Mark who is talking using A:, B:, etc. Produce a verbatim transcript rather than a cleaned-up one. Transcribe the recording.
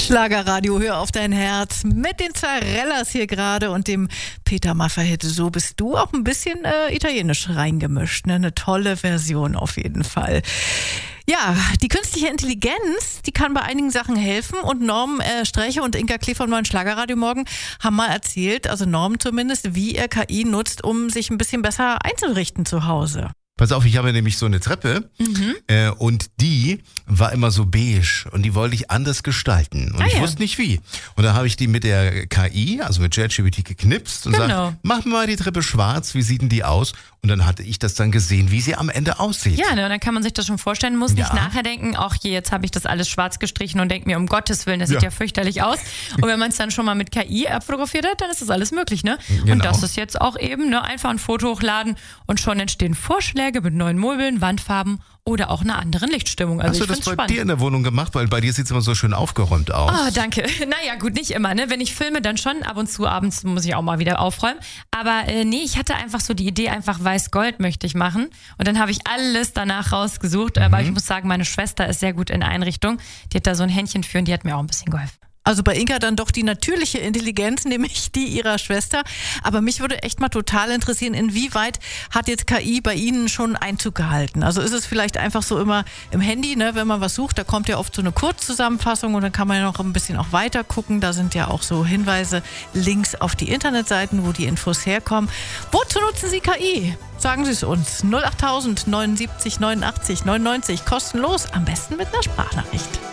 A: Schlagerradio, hör auf dein Herz mit den Zarellas hier gerade und dem Peter Maffay. So bist du auch ein bisschen äh, italienisch reingemischt. Ne? Eine tolle Version auf jeden Fall. Ja, die künstliche Intelligenz, die kann bei einigen Sachen helfen und Norm äh, Sträche und Inka Klee vom neuen Schlagerradio morgen haben mal erzählt, also Norm zumindest, wie er K I nutzt, um sich ein bisschen besser einzurichten zu Hause.
B: Pass auf, ich habe nämlich so eine Treppe mhm. äh, und die war immer so beige und die wollte ich anders gestalten und ah, ich ja. wusste nicht wie. Und da habe ich die mit der K I, also mit ChatGPT geknipst und genau. gesagt, mach mir mal die Treppe schwarz, wie sieht denn die aus? Und dann hatte ich das dann gesehen, wie sie am Ende aussieht.
C: Ja, ne, und dann kann man sich das schon vorstellen, muss nicht ja. nachher denken, ach je, jetzt habe ich das alles schwarz gestrichen und denke mir, um Gottes Willen, das ja. sieht ja fürchterlich aus. Und wenn man es dann schon mal mit K I abfotografiert hat, dann ist das alles möglich, ne? Genau. Und das ist jetzt auch eben, ne, einfach ein Foto hochladen und schon entstehen Vorschläge mit neuen Möbeln, Wandfarben oder auch einer anderen Lichtstimmung. Also
B: hast du
C: ich
B: das bei
C: spannend.
B: dir in der Wohnung gemacht? Weil bei dir sieht es immer so schön aufgeräumt aus.
C: Oh, danke. Naja, gut, nicht immer, ne? Wenn ich filme, dann schon. Ab und zu abends muss ich auch mal wieder aufräumen. Aber äh, nee, ich hatte einfach so die Idee, einfach weiß-gold möchte ich machen. Und dann habe ich alles danach rausgesucht. Mhm. Aber ich muss sagen, meine Schwester ist sehr gut in Einrichtung. Die hat da so ein Händchen für und die hat mir auch ein bisschen geholfen.
A: Also bei Inka dann doch die natürliche Intelligenz, nämlich die ihrer Schwester. Aber mich würde echt mal total interessieren, inwieweit hat jetzt K I bei Ihnen schon Einzug gehalten? Also ist es vielleicht einfach so immer im Handy, ne, wenn man was sucht, da kommt ja oft so eine Kurzzusammenfassung und dann kann man ja noch ein bisschen auch weiter gucken. Da sind ja auch so Hinweise, Links auf die Internetseiten, wo die Infos herkommen. Wozu nutzen Sie K I? Sagen Sie es uns. null achttausend neunundsiebzig neunundachtzig neunundneunzig, kostenlos, am besten mit einer Sprachnachricht.